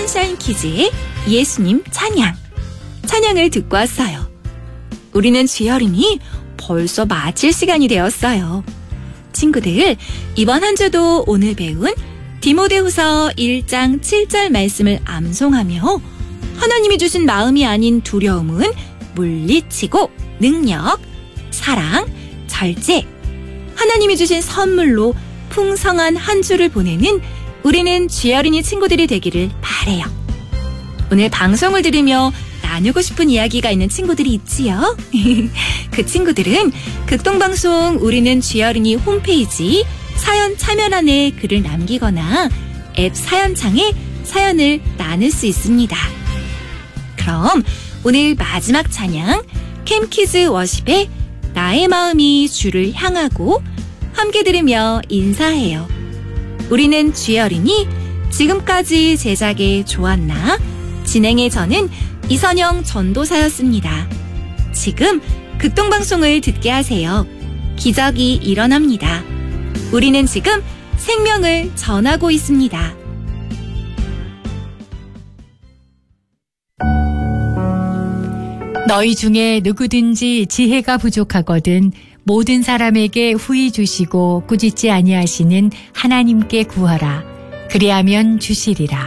선샤인 키즈의 예수님 찬양을 듣고 왔어요. 우리는 주여름이 벌써 마칠 시간이 되었어요. 친구들, 이번 한 주도 오늘 배운 디모데후서 1장 7절 말씀을 암송하며 하나님이 주신 마음이 아닌 두려움은 물리치고 능력, 사랑, 절제, 하나님이 주신 선물로 풍성한 한 주를 보내는 우리는 주여린이 친구들이 되기를 바라요. 오늘 방송을 들으며 나누고 싶은 이야기가 있는 친구들이 있지요. 그 친구들은 극동방송 우리는 주여린이 홈페이지 사연 참여란에 글을 남기거나 앱 사연창에 사연을 나눌 수 있습니다. 그럼 오늘 마지막 찬양 캠키즈 워십의 나의 마음이 주를 향하고 함께 들으며 인사해요. 우리는 주여린이 지금까지 제작의 조한나, 진행의 저는 이선영 전도사였습니다. 지금 극동방송을 듣게 하세요. 기적이 일어납니다. 우리는 지금 생명을 전하고 있습니다. 너희 중에 누구든지 지혜가 부족하거든 모든 사람에게 후히 주시고 꾸짖지 아니하시는 하나님께 구하라. 그리하면 주시리라.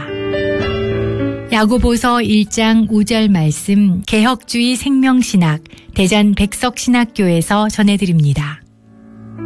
야고보서 1장 5절 말씀 개혁주의 생명신학 대전 백석신학교에서 전해드립니다.